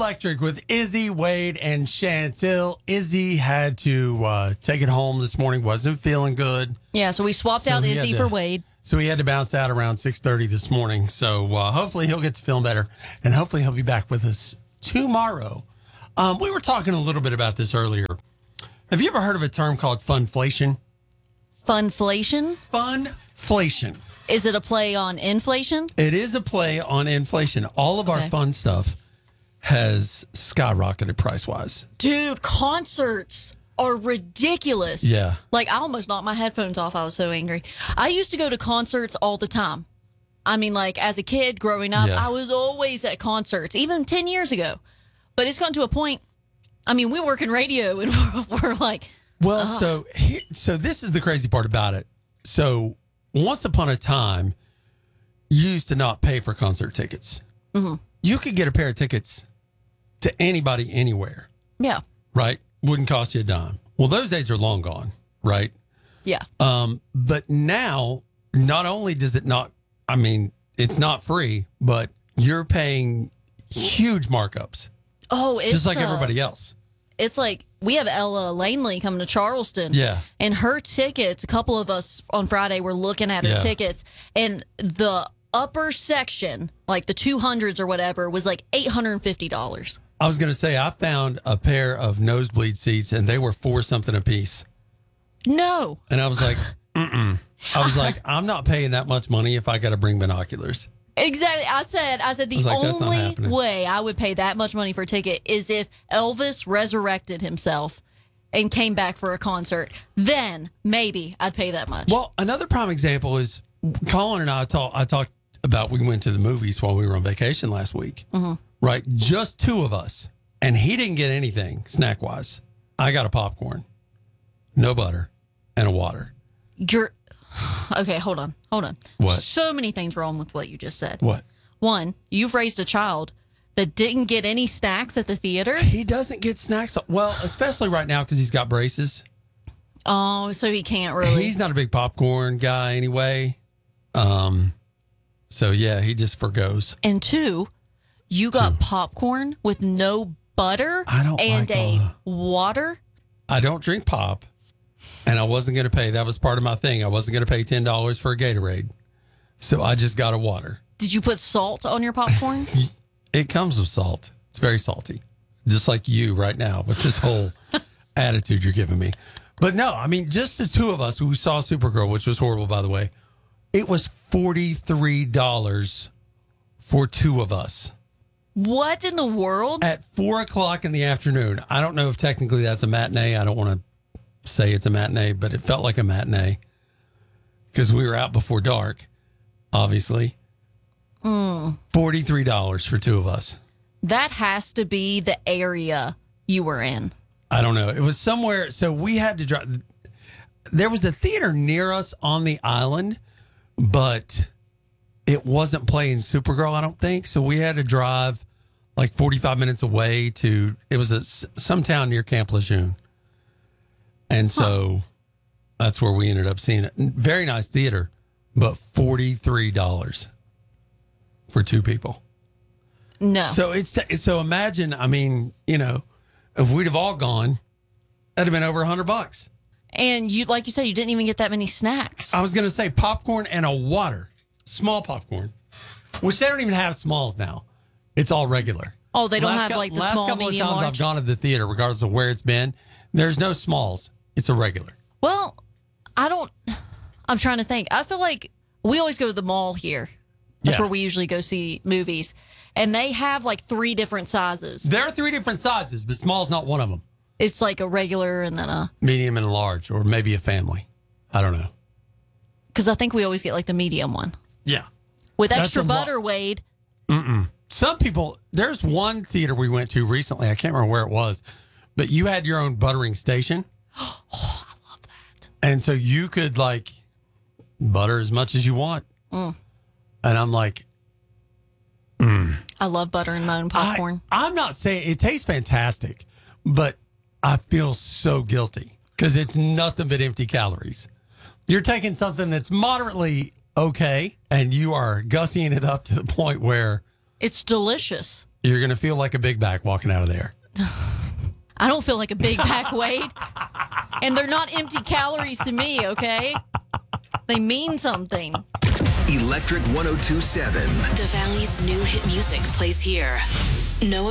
Electric with Izzy, Wade, and Chantel. Izzy had to take it home this morning. Wasn't feeling good. Yeah, so we swapped out Izzy for Wade. So he had to bounce out around 6:30 this morning. So hopefully he'll get to feeling better, and hopefully he'll be back with us tomorrow. We were talking a little bit about this earlier. Have you ever heard of a term called funflation? Funflation? Funflation. Is it a play on inflation? It is a play on inflation. All of our fun stuff has skyrocketed price-wise. Dude, concerts are ridiculous. Yeah. Like, I almost knocked my headphones off. I was so angry. I used to go to concerts all the time. I mean, like, as a kid growing up, I was always at concerts, even 10 years ago. But it's gotten to a point, I mean, we work in radio, and we're like... Well, so this is the crazy part about it. So once upon a time, you used to not pay for concert tickets. Mm-hmm. You could get a pair of tickets to anybody, anywhere. Yeah. Right? Wouldn't cost you a dime. Well, those days are long gone, right? Yeah. But now, not only does it not, I mean, it's not free, but you're paying huge markups. Oh, it's just like everybody else. It's like we have Ella Langley coming to Charleston. Yeah. And her tickets, a couple of us on Friday were looking at her tickets, and the upper section, like the 200s or whatever, was like $850. I was going to say, I found a pair of nosebleed seats, and they were $4 something a piece. No. And I was like, I was like, I'm not paying that much money if I got to bring binoculars. Exactly. I said the only way I would pay that much money for a ticket is if Elvis resurrected himself and came back for a concert. Then maybe I'd pay that much. Well, another prime example is Colin and I talked about, we went to the movies while we were on vacation last week. Mm-hmm. Right? Just two of us. And he didn't get anything snack-wise. I got a popcorn, no butter, and a water. Okay, hold on. What? So many things wrong with what you just said. What? One, you've raised a child that didn't get any snacks at the theater. He doesn't get snacks. Well, especially right now because he's got braces. Oh, so he can't really. He's not a big popcorn guy anyway. So, yeah, he just forgoes. And two, you got popcorn with no butter and a water. I don't drink pop, and I wasn't going to pay. That was part of my thing. I wasn't going to pay $10 for a Gatorade. So I just got a water. Did you put salt on your popcorn? It comes with salt. It's very salty. Just like you right now with this whole attitude you're giving me. But no, I mean, just the two of us who saw Supergirl, which was horrible, by the way, it was $43 for two of us. What in the world? At 4 o'clock in the afternoon. I don't know if technically that's a matinee. I don't want to say it's a matinee, but it felt like a matinee because we were out before dark, obviously. $43 for two of us. That has to be the area you were in. I don't know. It was somewhere. So we had to drive. There was a theater near us on the island, but it wasn't playing Supergirl, I don't think. So we had to drive like 45 minutes away to, it was some town near Camp Lejeune. And so that's where we ended up seeing it. Very nice theater, but $43 for two people. No. So so imagine, I mean, you know, if we'd have all gone, that'd have been over $100. And you, like you said, you didn't even get that many snacks. I was going to say popcorn and a water, small popcorn, which they don't even have smalls now. It's all regular. Oh, they don't have like the small, medium, large? Last couple of times I've gone to the theater, regardless of where it's been, there's no smalls. It's a regular. Well, I'm trying to think. I feel like we always go to the mall here. That's where we usually go see movies. And they have like 3 different sizes. There are 3 different sizes, but small's not one of them. It's like a regular and then a medium and a large, or maybe a family. I don't know. Because I think we always get like the medium one. Yeah. With extra butter, Wade. Some people, there's one theater we went to recently. I can't remember where it was, but you had your own buttering station. Oh, I love that. And so you could like butter as much as you want. And I'm like, I love butter and my own popcorn. I'm not saying it tastes fantastic, but I feel so guilty because it's nothing but empty calories. You're taking something that's moderately okay, and you are gussying it up to the point where it's delicious. You're going to feel like a big back walking out of there. I don't feel like a big back, Wade. And they're not empty calories to me, okay? They mean something. Electric 102.7. The Valley's new hit music plays here. No